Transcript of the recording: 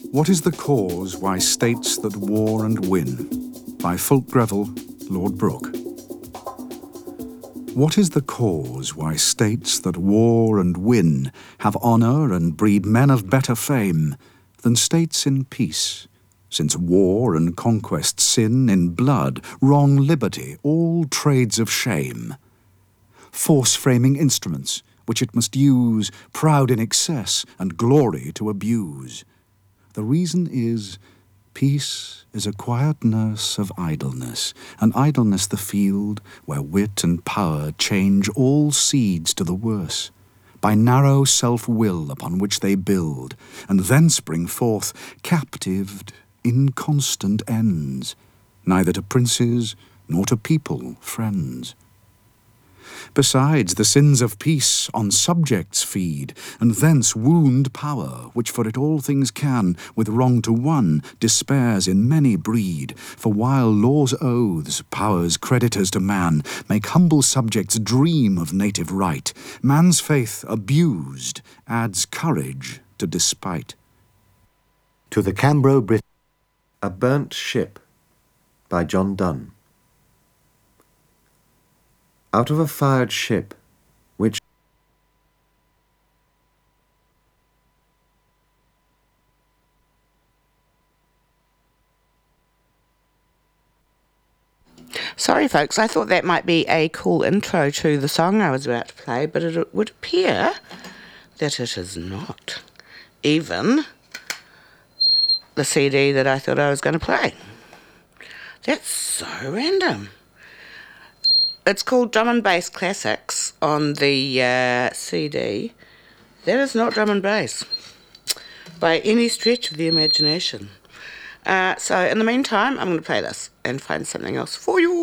What is the cause why states that war and win? By Fulk Greville, Lord Brooke. What is the cause why states that war and win have honour and breed men of better fame than states in peace? Since war and conquest sin in blood, wrong liberty, all trades of shame. Force-framing instruments, which it must use, proud in excess, and glory to abuse. The reason is, peace is a quiet nurse of idleness, and idleness the field where wit and power change all seeds to the worse, by narrow self-will upon which they build, and thence bring forth captived, inconstant ends, neither to princes nor to people friends. Besides, the sins of peace on subjects feed, and thence wound power, which for it all things can, with wrong to one, despairs in many breed. For while law's oaths, power's creditors to man, make humble subjects dream of native right, man's faith abused adds courage to despite. To the Cambro Brit. A Burnt Ship by John Donne. Out of a fired ship, which Sorry folks, I thought that might be a cool intro to the song I was about to play, but it would appear that it is not even the CD that I thought I was going to play. That's so random. It's called Drum and Bass Classics on the CD. That is not drum and bass by any stretch of the imagination. So in the meantime, I'm going to play this and find something else for you.